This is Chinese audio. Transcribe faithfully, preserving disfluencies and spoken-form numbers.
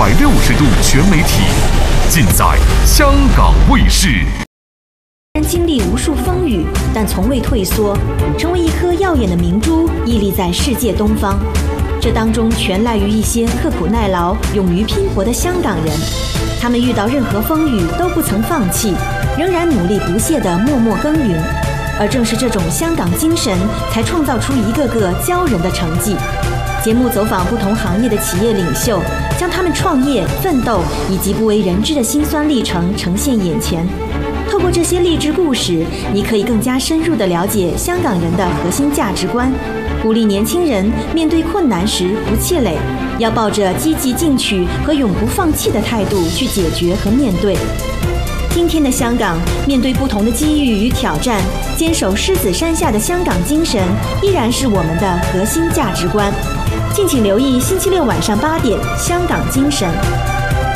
百六十度全媒体，尽在香港卫视。 经历无数风雨，但从未退缩，成为一颗耀眼的明珠，屹立在世界东方。这当中全赖于一些刻苦耐劳、勇于拼搏的香港人。他们遇到任何风雨都不曾放弃，仍然努力不懈地默默耕耘。而正是这种香港精神，才创造出一个个骄人的成绩。节目走访不同行业的企业领袖，将他们创业、奋斗以及不为人知的辛酸历程呈现眼前。透过这些励志故事，你可以更加深入地了解香港人的核心价值观，鼓励年轻人面对困难时不气馁，要抱着积极进取和永不放弃的态度去解决和面对。今天的香港，面对不同的机遇与挑战，坚守狮子山下的香港精神，依然是我们的核心价值观。敬请留意星期六晚上八点《香港精神》。